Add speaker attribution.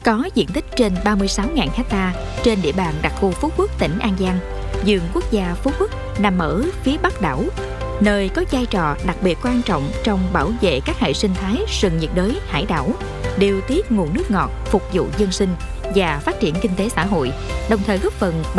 Speaker 1: Có diện tích trên 36.000 ha trên địa bàn đặc khu Phú Quốc, tỉnh An Giang. Vườn quốc gia Phú Quốc nằm ở phía bắc đảo, nơi có vai trò đặc biệt quan trọng trong bảo vệ các hệ sinh thái rừng nhiệt đới hải đảo, điều tiết nguồn nước ngọt phục vụ dân sinh và phát triển kinh tế xã hội, đồng thời góp phần